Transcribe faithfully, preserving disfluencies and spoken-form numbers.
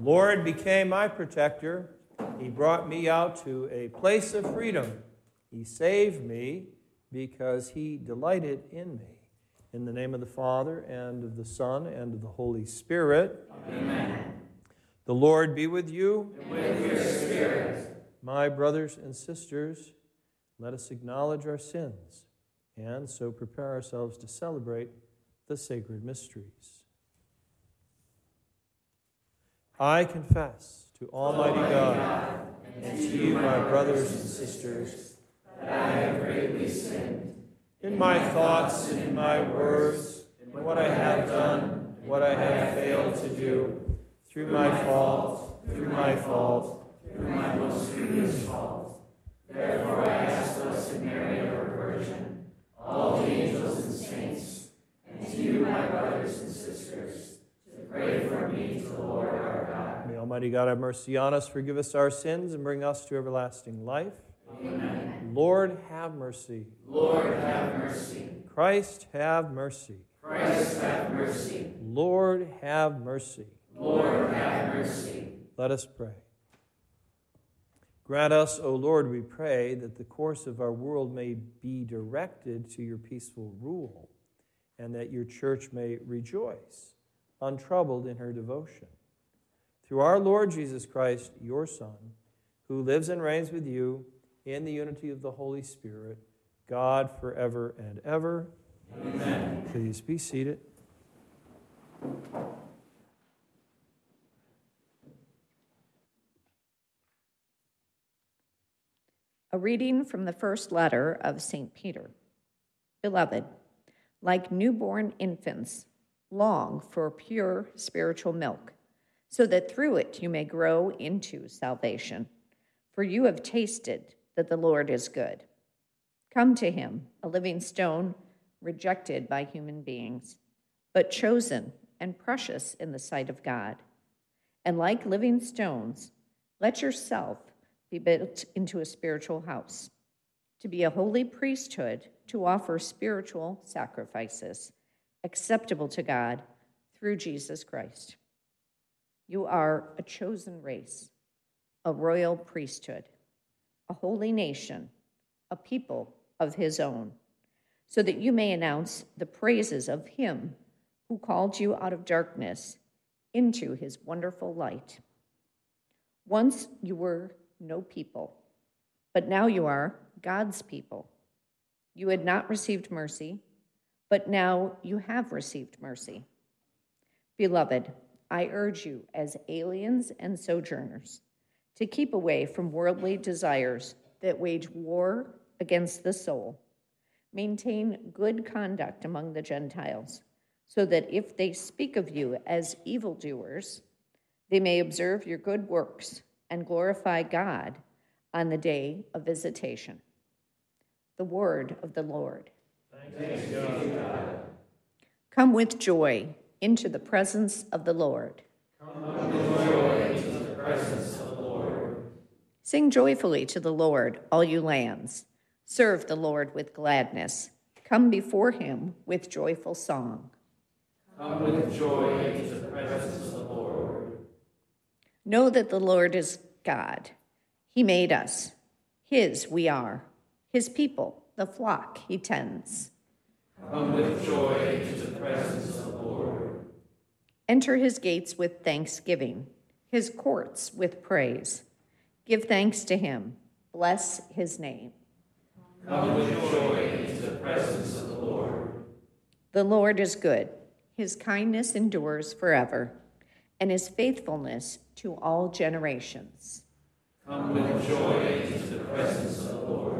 Lord became my protector. He brought me out to a place of freedom. He saved me because he delighted in me. In the name of the Father, and of the Son, and of the Holy Spirit. Amen. The Lord be with you. And with your spirit. My brothers and sisters, let us acknowledge our sins, and so prepare ourselves to celebrate the sacred mysteries. I confess to Almighty God, and to you, my brothers and sisters, that I have greatly sinned in my thoughts and in my words, in what I have done, and what I have failed to do, through my fault, through my fault, through my most grievous fault. Therefore I ask Blessed Mary, ever Virgin, all the angels and saints, and to you, my brothers and sisters, to pray for me to the Lord our God. May Almighty God have mercy on us, forgive us our sins, and bring us to everlasting life. Amen. Lord, have mercy. Lord, have mercy. Christ, have mercy. Christ, have mercy. Lord, have mercy. Lord, have mercy. Let us pray. Grant us, O Lord, we pray, that the course of our world may be directed to your peaceful rule, and that your church may rejoice, untroubled in her devotion. Through our Lord Jesus Christ, your Son, who lives and reigns with you in the unity of the Holy Spirit, God forever and ever. Amen. Please be seated. A reading from the first letter of Saint Peter. Beloved, like newborn infants, long for pure spiritual milk, so that through it you may grow into salvation. For you have tasted that the Lord is good. Come to him, a living stone, rejected by human beings, but chosen and precious in the sight of God. And like living stones, let yourself be built into a spiritual house, to be a holy priesthood, to offer spiritual sacrifices, acceptable to God through Jesus Christ. You are a chosen race, a royal priesthood, a holy nation, a people of his own, so that you may announce the praises of him who called you out of darkness into his wonderful light. Once you were no people, but now you are God's people. You had not received mercy, but now you have received mercy. Beloved, I urge you as aliens and sojourners to keep away from worldly desires that wage war against the soul. Maintain good conduct among the Gentiles, so that if they speak of you as evildoers, they may observe your good works and glorify God on the day of visitation. The word of the Lord. Thanks be to God. Come with joy into the presence of the Lord. Come with joy into the presence of the Lord. Sing joyfully to the Lord, all you lands. Serve the Lord with gladness. Come before him with joyful song. Come with joy into the presence of the Lord. Know that the Lord is God. He made us. His we are. His people, the flock he tends. Come with joy into the presence of the Lord. Enter his gates with thanksgiving, his courts with praise. Give thanks to him. Bless his name. Come with joy into the presence of the Lord. The Lord is good. His kindness endures forever, and his faithfulness to all generations. Come with joy into the presence of the Lord.